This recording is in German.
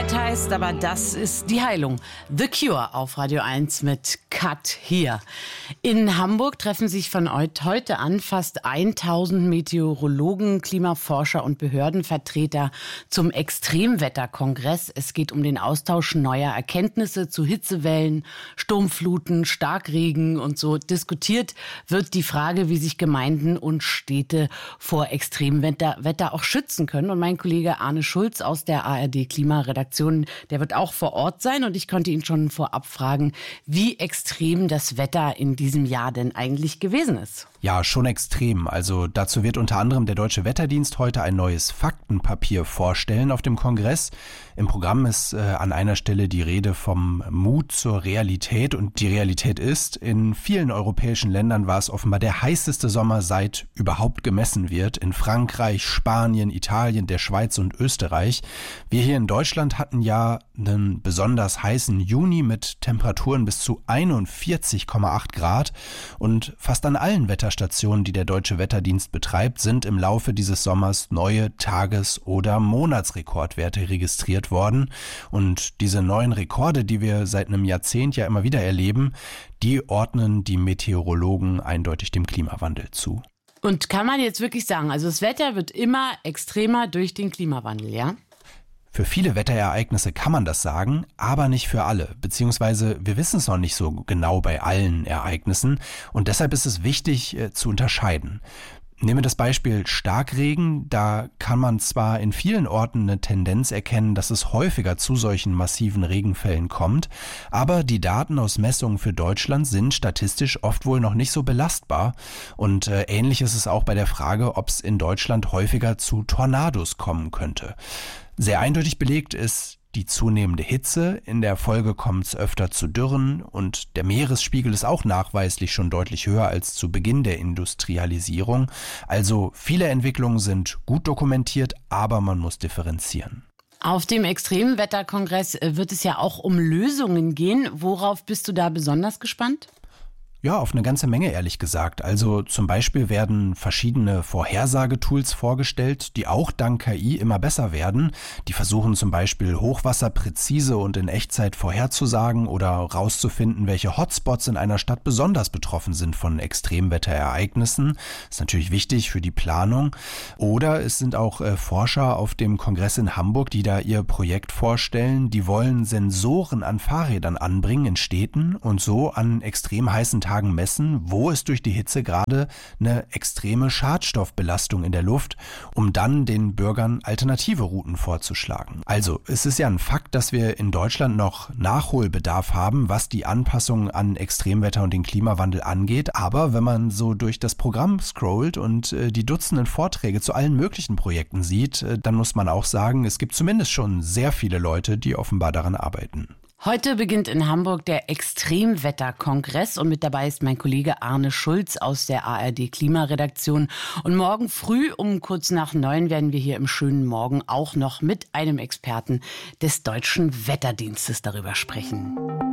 Bett heißt, aber das ist die Heilung. The Cure auf Radio 1 mit Cut hier. In Hamburg treffen sich von heute an fast 1000 Meteorologen, Klimaforscher und Behördenvertreter zum Extremwetterkongress. Es geht um den Austausch neuer Erkenntnisse zu Hitzewellen, Sturmfluten, Starkregen und so. Diskutiert wird die Frage, wie sich Gemeinden und Städte vor Extremwetter auch schützen können. Und mein Kollege Arne Schulz aus der ARD Klimaredaktion, der wird auch vor Ort sein. Und ich konnte ihn schon vorab fragen, wie extrem das Wetter in diesem Jahr denn eigentlich gewesen ist. Ja, schon extrem. Also dazu wird unter anderem der Deutsche Wetterdienst heute ein neues Faktenpapier vorstellen auf dem Kongress. Im Programm ist an einer Stelle die Rede vom Mut zur Realität. Und die Realität ist, in vielen europäischen Ländern war es offenbar der heißeste Sommer, seit überhaupt gemessen wird. In Frankreich, Spanien, Italien, der Schweiz und Österreich. Wir hier in Deutschland hatten ja einen besonders heißen Juni mit Temperaturen bis zu 41,8 Grad. Und fast an allen Wetterstationen, die der Deutsche Wetterdienst betreibt, sind im Laufe dieses Sommers neue Tages- oder Monatsrekordwerte registriert worden. Und diese neuen Rekorde, die wir seit einem Jahrzehnt ja immer wieder erleben, die ordnen die Meteorologen eindeutig dem Klimawandel zu. Und kann man jetzt wirklich sagen, also das Wetter wird immer extremer durch den Klimawandel, ja? Für viele Wetterereignisse kann man das sagen, aber nicht für alle. Beziehungsweise wir wissen es noch nicht so genau bei allen Ereignissen. Und deshalb ist es wichtig zu unterscheiden. Nehmen wir das Beispiel Starkregen. Da kann man zwar in vielen Orten eine Tendenz erkennen, dass es häufiger zu solchen massiven Regenfällen kommt, aber die Daten aus Messungen für Deutschland sind statistisch oft wohl noch nicht so belastbar. Und ähnlich ist es auch bei der Frage, ob es in Deutschland häufiger zu Tornados kommen könnte. Sehr eindeutig belegt ist die zunehmende Hitze. In der Folge kommt es öfter zu Dürren und der Meeresspiegel ist auch nachweislich schon deutlich höher als zu Beginn der Industrialisierung. Also viele Entwicklungen sind gut dokumentiert, aber man muss differenzieren. Auf dem Extremwetterkongress wird es ja auch um Lösungen gehen. Worauf bist du da besonders gespannt? Ja, auf eine ganze Menge, ehrlich gesagt. Also zum Beispiel werden verschiedene Vorhersagetools vorgestellt, die auch dank KI immer besser werden. Die versuchen zum Beispiel Hochwasser präzise und in Echtzeit vorherzusagen oder rauszufinden, welche Hotspots in einer Stadt besonders betroffen sind von Extremwetterereignissen. Das ist natürlich wichtig für die Planung. Oder es sind auch Forscher auf dem Kongress in Hamburg, die da ihr Projekt vorstellen. Die wollen Sensoren an Fahrrädern anbringen in Städten und so an extrem heißen Tagen messen, wo es durch die Hitze gerade eine extreme Schadstoffbelastung in der Luft, um dann den Bürgern alternative Routen vorzuschlagen. Also, es ist ja ein Fakt, dass wir in Deutschland noch Nachholbedarf haben, was die Anpassung an Extremwetter und den Klimawandel angeht. Aber wenn man so durch das Programm scrollt und die Dutzenden Vorträge zu allen möglichen Projekten sieht, dann muss man auch sagen, es gibt zumindest schon sehr viele Leute, die offenbar daran arbeiten. Heute beginnt in Hamburg der Extremwetterkongress und mit dabei ist mein Kollege Arne Schulz aus der ARD Klimaredaktion. Und morgen früh um kurz nach 9 werden wir hier im schönen Morgen auch noch mit einem Experten des Deutschen Wetterdienstes darüber sprechen.